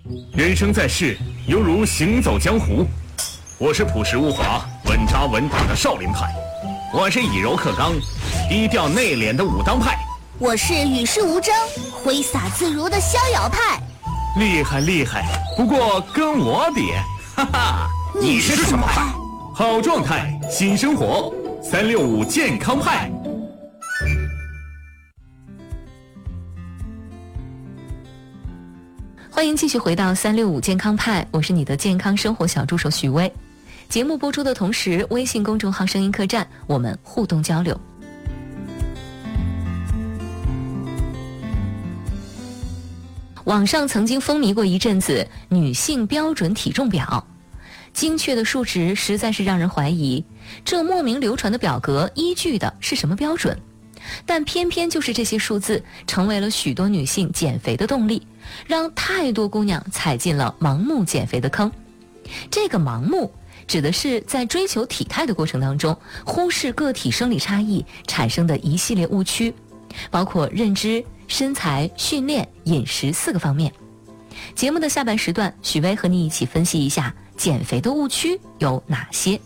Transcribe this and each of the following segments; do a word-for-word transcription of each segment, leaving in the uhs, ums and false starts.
人生在世，犹如行走江湖。我是朴实无华、稳扎稳打的少林派，我是以柔克刚、低调内敛的武当派， 我是与世无争、挥洒自如的逍遥派。 厉害厉害，不过跟我比，哈哈， 你是什么派？ 好状态，新生活，三六五健康派。 欢迎继续回到三六五健康派，我是你的健康生活小助手许巍。节目播出的同时，微信公众号声音客栈我们互动交流。网上曾经风靡过一阵子女性标准体重表，精确的数值实在是让人怀疑，这莫名流传的表格依据的是什么标准？但偏偏就是这些数字成为了许多女性减肥的动力，让太多姑娘踩进了盲目减肥的坑。这个盲目指的是在追求体态的过程当中，忽视个体生理差异产生的一系列误区，包括认知、身材、训练、饮食四个方面。节目的下半时段，许巍和你一起分析一下减肥的误区有哪些。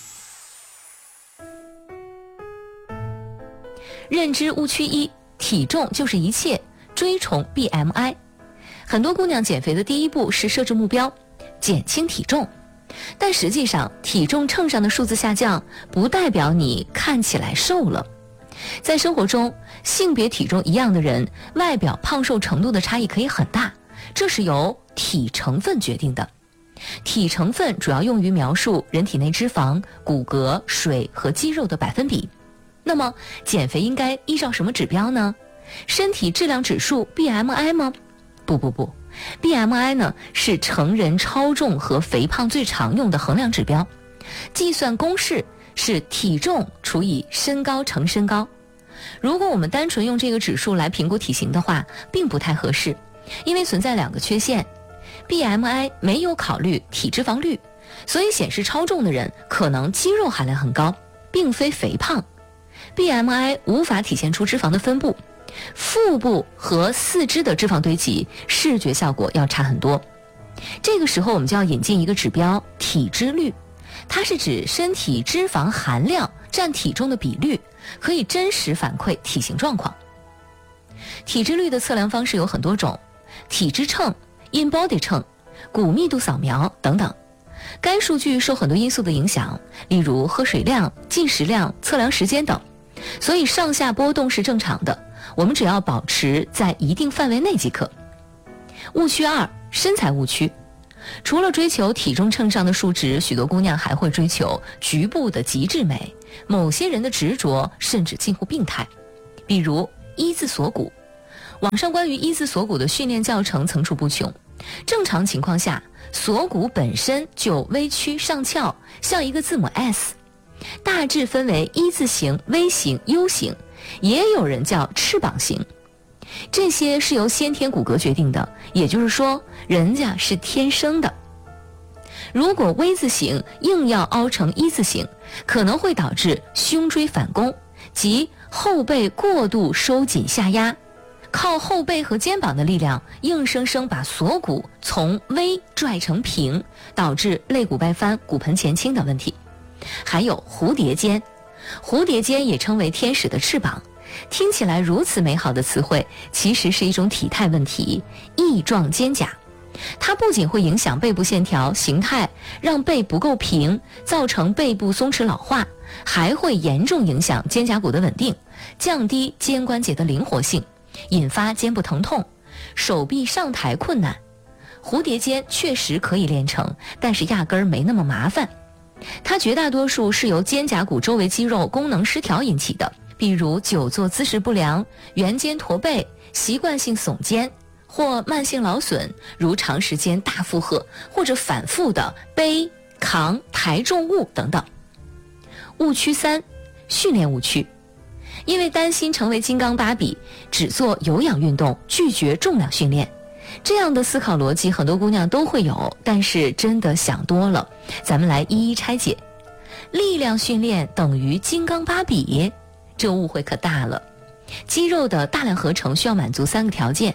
认知误区一，体重就是一切，追崇 B M I。 很多姑娘减肥的第一步是设置目标，减轻体重，但实际上体重秤上的数字下降不代表你看起来瘦了。在生活中，性别体重一样的人，外表胖瘦程度的差异可以很大，这是由体成分决定的。体成分主要用于描述人体内脂肪、骨骼、水和肌肉的百分比。那么减肥应该依照什么指标呢？身体质量指数 B M I 吗？不不不 B M I 呢是成人超重和肥胖最常用的衡量指标，计算公式是体重除以身高乘身高。如果我们单纯用这个指数来评估体型的话，并不太合适，因为存在两个缺陷。 B M I 没有考虑体脂肪率，所以显示超重的人可能肌肉含量很高，并非肥胖。B M I 无法体现出脂肪的分布，腹部和四肢的脂肪堆积视觉效果要差很多。这个时候我们就要引进一个指标，体脂率，它是指身体脂肪含量占体重的比率，可以真实反馈体型状况。体脂率的测量方式有很多种，体脂秤、InBody 秤、骨密度扫描等等。该数据受很多因素的影响，例如喝水量、进食量、测量时间等，所以上下波动是正常的，我们只要保持在一定范围内即可。误区二，身材误区。除了追求体重秤上的数值，许多姑娘还会追求局部的极致美，某些人的执着甚至近乎病态。比如一字锁骨，网上关于一字锁骨的训练教程层出不穷。正常情况下，锁骨本身就微曲上翘，像一个字母 S， 大致分为一字形、V 型、U 型，也有人叫翅膀型。这些是由先天骨骼决定的，也就是说人家是天生的。如果 V 字形硬要凹成一字形，可能会导致胸椎反弓，即后背过度收紧下压，靠后背和肩膀的力量硬生生把锁骨从 V 拽成平，导致肋骨外翻、骨盆前倾等问题。还有蝴蝶肩，蝴蝶肩也称为天使的翅膀，听起来如此美好的词汇，其实是一种体态问题，翼状肩胛。它不仅会影响背部线条形态，让背不够平，造成背部松弛老化，还会严重影响肩胛骨的稳定，降低肩关节的灵活性，引发肩部疼痛，手臂上抬困难。蝴蝶肩确实可以练成，但是压根儿没那么麻烦。它绝大多数是由肩胛骨周围肌肉功能失调引起的，比如久坐姿势不良、圆肩驼背、习惯性耸肩，或慢性劳损，如长时间大负荷或者反复的背、扛、抬重物等等。误区三，训练误区。因为担心成为金刚芭比，只做有氧运动，拒绝重量训练。这样的思考逻辑很多姑娘都会有，但是真的想多了。咱们来一一拆解。力量训练等于金刚芭比，这误会可大了。肌肉的大量合成需要满足三个条件：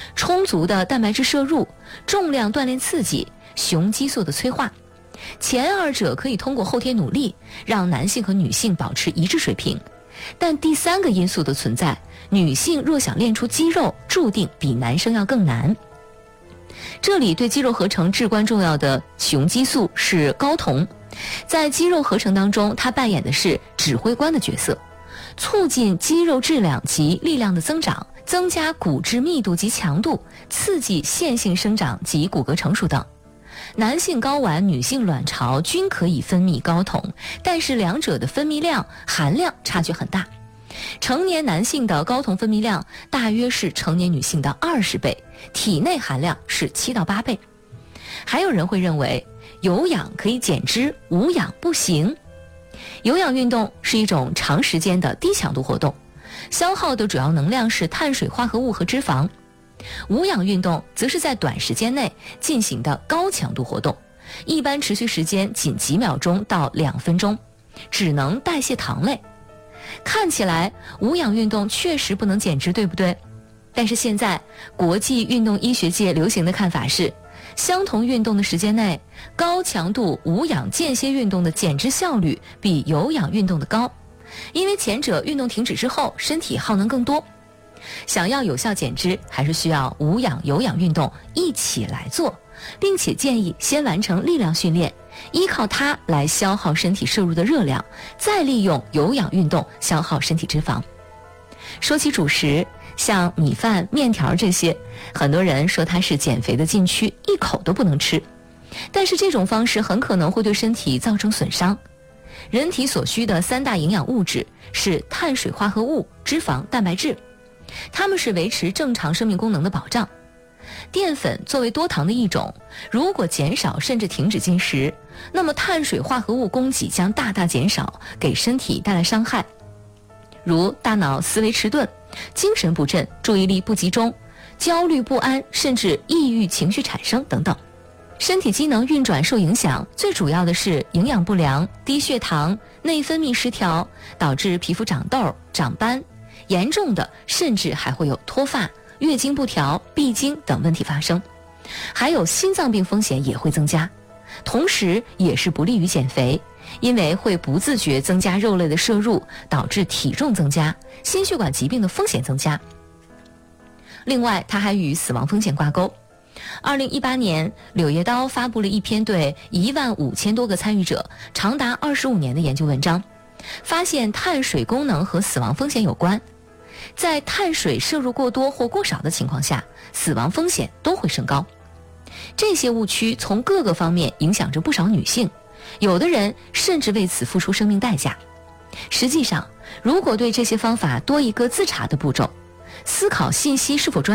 充足的蛋白质摄入、重量锻炼刺激、雄激素的催化。前二者可以通过后天努力让男性和女性保持一致水平，但第三个因素的存在，女性若想练出肌肉，注定比男生要更难。这里对肌肉合成至关重要的雄激素是睾酮，在肌肉合成当中，它扮演的是指挥官的角色，促进肌肉质量及力量的增长，增加骨质密度及强度，刺激线性生长及骨骼成熟等。男性睾丸、女性卵巢均可以分泌睾酮，但是两者的分泌量、含量差距很大。成年男性的睾酮分泌量大约是成年女性的二十倍，体内含量是七到八倍。还有人会认为有氧可以减脂，无氧不行。有氧运动是一种长时间的低强度活动，消耗的主要能量是碳水化合物和脂肪。无氧运动则是在短时间内进行的高强度活动，一般持续时间仅几秒钟到两分钟，只能代谢糖类。看起来无氧运动确实不能减脂，对不对？但是现在国际运动医学界流行的看法是，相同运动的时间内，高强度无氧间歇运动的减脂效率比有氧运动的高，因为前者运动停止之后身体耗能更多。想要有效减脂，还是需要无氧有氧运动一起来做，并且建议先完成力量训练，依靠它来消耗身体摄入的热量，再利用有氧运动消耗身体脂肪。说起主食，像米饭、面条这些，很多人说它是减肥的禁区，一口都不能吃。但是这种方式很可能会对身体造成损伤。人体所需的三大营养物质是碳水化合物、脂肪、蛋白质，它们是维持正常生命功能的保障。淀粉作为多糖的一种，如果减少甚至停止进食，那么碳水化合物供给将大大减少，给身体带来伤害，如大脑思维迟钝、精神不振、注意力不集中、焦虑不安，甚至抑郁情绪产生等等。身体机能运转受影响，最主要的是营养不良、低血糖、内分泌失调，导致皮肤长痘、长斑，严重的甚至还会有脱发、月经不调、闭经等问题发生，还有心脏病风险也会增加，同时也是不利于减肥，因为会不自觉增加肉类的摄入，导致体重增加，心血管疾病的风险增加。另外，它还与死亡风险挂钩。二零一八年，柳叶刀发布了一篇对一万五千多个参与者长达二十五年的研究文章，发现碳水功能和死亡风险有关。在碳水摄入过多或过少的情况下，死亡风险都会升高。这些误区从各个方面影响着不少女性，有的人甚至为此付出生命代价。实际上，如果对这些方法多一个自查的步骤，思考信息是否专